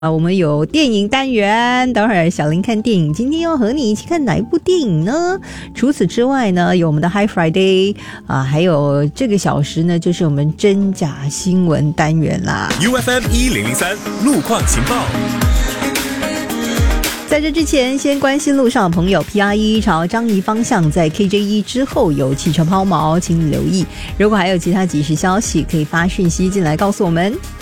我们有电影单元，待会儿小林看电影，今天要和你一起看哪一部电影呢？除此之外呢，有我们的 Hi Friday 还有这个小时呢，就是我们真假新闻单元啦。 UFM 1003路况情报。 在这之前，先关心路上的朋友 PR1 朝樟宜方向在 KJ1 之后有汽车抛锚，请你留意。如果还有其他即时消息，可以发讯息进来告诉我们。